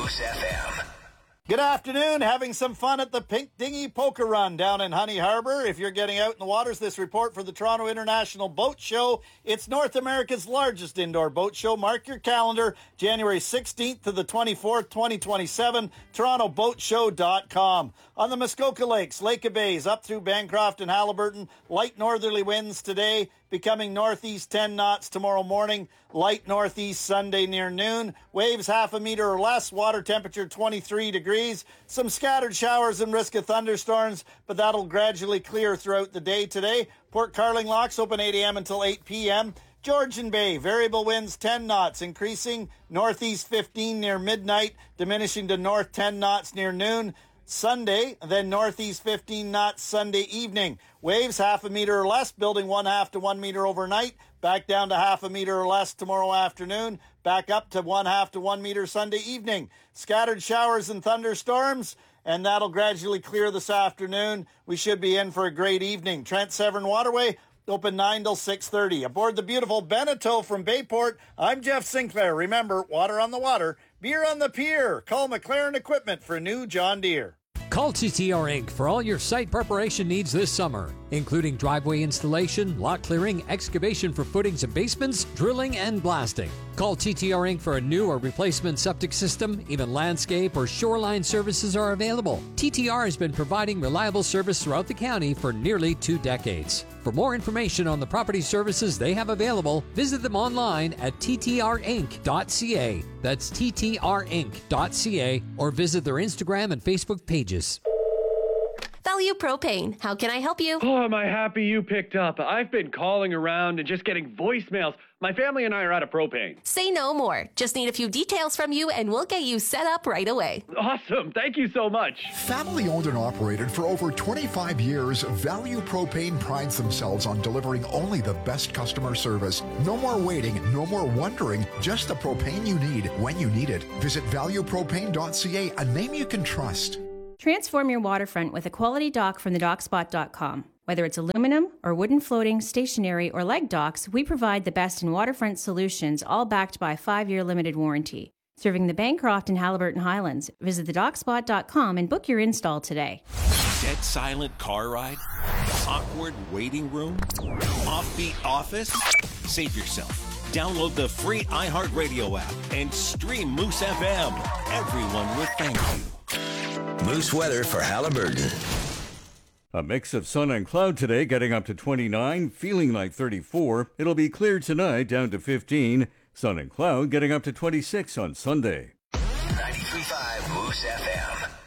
Moose FM. Good afternoon. Having some fun at the Pink Dinghy Poker Run down in Honey Harbor. If you're getting out in the waters, this report for the Toronto International Boat Show. It's North America's largest indoor boat show. Mark your calendar, January 16th to the 24th, 2027, torontoboatshow.com. On the Muskoka Lakes, Lake of Bays, up through Bancroft and Haliburton, light northerly winds today, becoming northeast 10 knots tomorrow morning, light northeast Sunday near noon, waves half a meter or less, water temperature 23 degrees, some scattered showers and risk of thunderstorms, but that'll gradually clear throughout the day today. Port Carling locks open 8 a.m. until 8 p.m. Georgian Bay, variable winds 10 knots, increasing northeast 15 near midnight, diminishing to north 10 knots near noon. Sunday, then northeast 15 knots Sunday evening. Waves half a meter or less, building 1/2 to 1 meter overnight. Back down to half a meter or less tomorrow afternoon. Back up to 1/2 to 1 meter Sunday evening. Scattered showers and thunderstorms, and that'll gradually clear this afternoon. We should be in for a great evening. Trent Severn Waterway, open 9 till 6:30. Aboard the beautiful Beneteau from Bayport, I'm Jeff Sinclair. Remember, water on the water, beer on the pier. Call McLaren Equipment for new John Deere. Call TTR Inc. for all your site preparation needs this summer, including driveway installation, lot clearing, excavation for footings and basements, drilling, and blasting. Call TTR Inc. for a new or replacement septic system. Even landscape or shoreline services are available. TTR has been providing reliable service throughout the county for nearly 2 decades. For more information on the property services they have available, visit them online at ttrinc.ca. That's ttrinc.ca, or visit their Instagram and Facebook pages. Value Propane. How can I help you? Oh, am I happy you picked up. I've been calling around and just getting voicemails. My family and I are out of propane. Say no more. Just need a few details from you and we'll get you set up right away. Awesome. Thank you so much. Family owned and operated for over 25 years, Value Propane prides themselves on delivering only the best customer service. No more waiting, no more wondering, just the propane you need when you need it. Visit valuepropane.ca, a name you can trust. Transform your waterfront with a quality dock from thedockspot.com. Whether it's aluminum or wooden floating, stationary, or leg docks, we provide the best in waterfront solutions, all backed by a 5-year limited warranty. Serving the Bancroft and Haliburton Highlands. Visit thedockspot.com and book your install today. Dead silent car ride? Awkward waiting room? Offbeat office? Save yourself. Download the free iHeartRadio app and stream Moose FM. Everyone will thank you. Moose weather for Haliburton. A mix of sun and cloud today, getting up to 29, feeling like 34. It'll be clear tonight, down to 15. Sun and cloud, getting up to 26 on Sunday. 93.5 Moose FM.